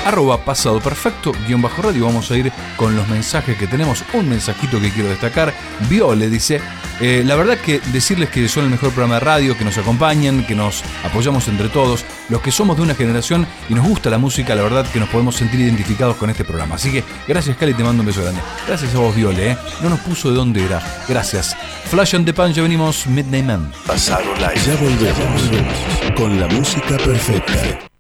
@pasado perfecto _radio. Vamos a ir con los mensajes que tenemos. Un mensajito que quiero destacar. Viole dice: la verdad que decirles que son el mejor programa de radio, que nos acompañan, que nos apoyamos entre todos, los que somos de una generación y nos gusta la música, la verdad que nos podemos sentir identificados con este programa. Así que gracias, Cali, te mando un beso grande. Gracias a vos, Viole, no nos puso de dónde era. Gracias. Flash and the Pan, ya venimos. Midnight Man. Pasado Live. Ya volvemos con la música perfecta.